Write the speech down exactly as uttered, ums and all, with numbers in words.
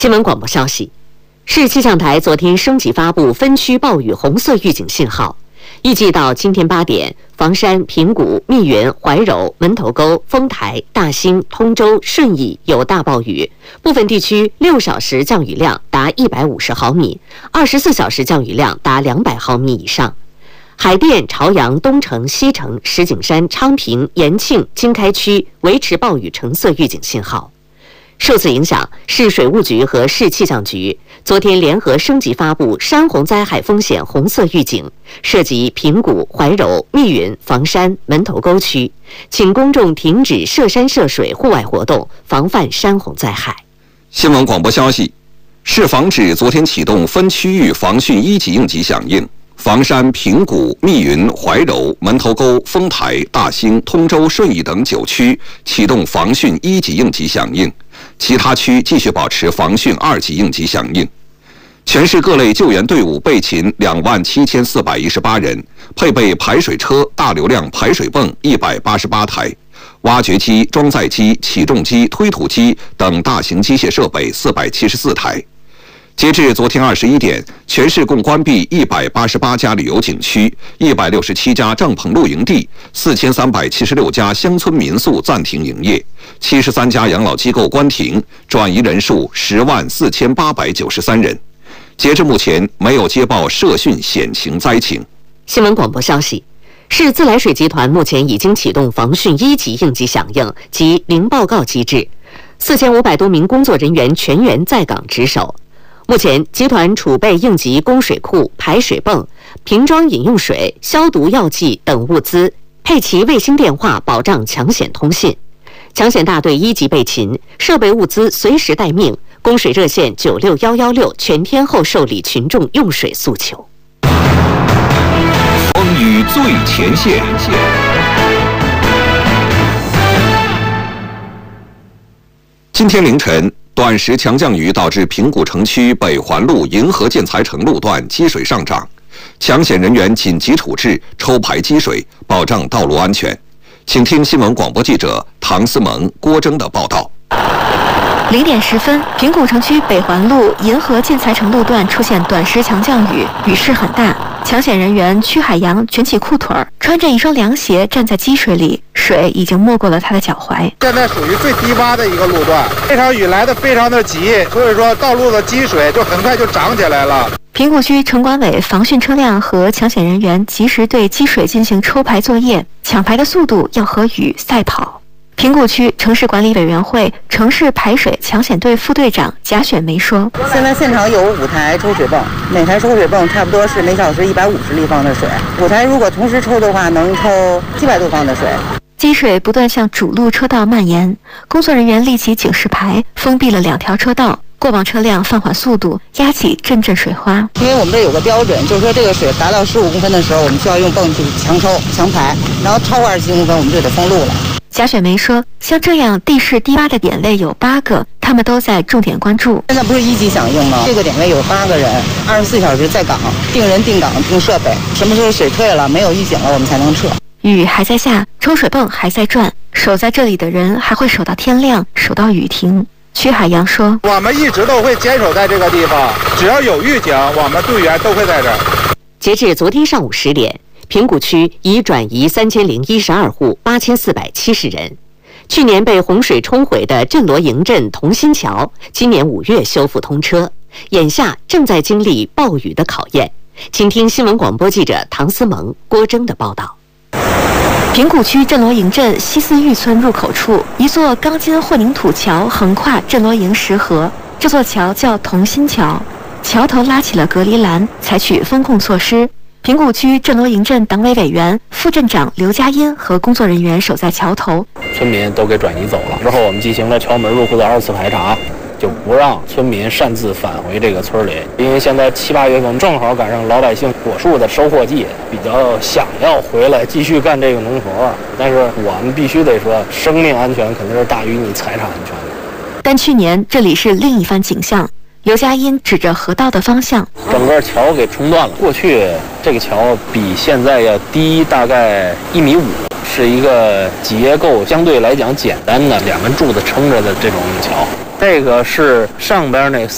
新闻广播消息，市气象台昨天升级发布分区暴雨红色预警信号，预计到今天八点，房山、平谷、密云、怀柔、门头沟、丰台、大兴、通州、顺义有大暴雨，部分地区六小时降雨量达一百五十毫米，二十四小时降雨量达两百毫米以上。海淀、朝阳、东城、西城、石景山、昌平、延庆、经开区维持暴雨橙色预警信号。受此影响，市水务局和市气象局昨天联合升级发布山洪灾害风险红色预警，涉及平谷、怀柔、密云、房山、门头沟区，请公众停止涉山涉水户外活动，防范山洪灾害。 新闻广播消息，市防指昨天启动分区域防汛一级应急响应。房山、平谷、密云、怀柔、门头沟、丰台、大兴、通州、顺义等九区启动防汛一级应急响应，其他区继续保持防汛二级应急响应。全市各类救援队伍备勤两万七千四百一十八人，配备排水车、大流量排水泵一百八十八台，挖掘机、装载机、起重机、推土机等大型机械设备四百七十四台。截至昨天二十一点，全市共关闭一百八十八家旅游景区、一百六十七家帐篷露营地、四千三百七十六家乡村民宿暂停营业，七十三家养老机构关停，转移人数十万四千八百九十三人。截至目前，没有接报涉汛险情灾情。 新闻广播消息，市自来水集团目前已经启动防汛一级应急响应及零报告机制，四千五百多名工作人员全员在岗值守。目前，集团储备应急供水库、排水泵、瓶装饮用水、消毒药剂等物资，配齐卫星电话，保障抢险通信。抢险大队一级备勤，设备物资随时待命。供水热线九六一一六全天候受理群众用水诉求。 风雨最前线。今天凌晨，短时强降雨导致平谷城区北环路银河建材城路段积水上涨，抢险人员紧急处置，抽排积水，保障道路安全。请听新闻广播记者唐思萌、郭征的报道。 零点十分，平谷城区北环路银河建材城路段出现短时强降雨，雨势很大。抢险人员曲海洋卷起裤腿儿，穿着一双凉鞋站在积水里，水已经没过了他的脚踝。 现在属于最低洼的一个路段，这场雨来得非常的急，所以说道路的积水就很快就涨起来了。 平谷区城管委防汛车辆和抢险人员及时对积水进行抽排作业，抢排的速度要和雨赛跑。平谷区城市管理委员会城市排水抢险队副队长贾雪梅说：“ 现在现场有五台抽水泵，每台抽水泵差不多是每小时一百五十立方的水，五台如果同时抽的话，能抽七百多方的水。” 积水不断向主路车道蔓延，工作人员立起警示牌，封闭了两条车道。过往车辆放缓速度，压起阵阵水花。 因为我们这有个标准，就是说这个水达到十五公分的时候，我们需要用泵去强抽强排，然后超过二十七公分，我们就得封路了。 贾雪梅说，像这样地势低洼的点位有八个，他们都在重点关注。 现在不是一级响应吗？这个点位有八个人，二十四小时在岗，定人定岗定设备，什么时候水退了没有预警了，我们才能撤。 雨还在下，抽水泵还在转，守在这里的人还会守到天亮，守到雨停。曲海洋说：“ 我们一直都会坚守在这个地方，只要有预警，我们队员都会在这儿。” 截至昨天上午十点，平谷区已转移三千零一十二户，八千四百七十人。去年被洪水冲毁的镇罗营镇同心桥，今年五月修复通车，眼下正在经历暴雨的考验。请听新闻广播记者唐思萌、郭征的报道。 平谷区镇罗营镇西四峪村入口处，一座钢筋混凝土桥横跨镇罗营石河。这座桥叫同心桥，桥头拉起了隔离栏，采取风控措施。平谷区镇罗营镇党委委员、副镇长刘佳音和工作人员守在桥头。 村民都给转移走了之后，我们进行了桥门入户的二次排查，就不让村民擅自返回这个村里。因为现在七八月份正好赶上老百姓果树的收获季，比较想要回来继续干这个农活，但是我们必须得说，生命安全肯定是大于你财产安全的。 但去年这里是另一番景象。刘佳音指着河道的方向， 整个桥给冲断了。过去这个桥比现在要低大概一米五，是一个结构相对来讲简单的两根柱子撑着的这种桥。这个是上边那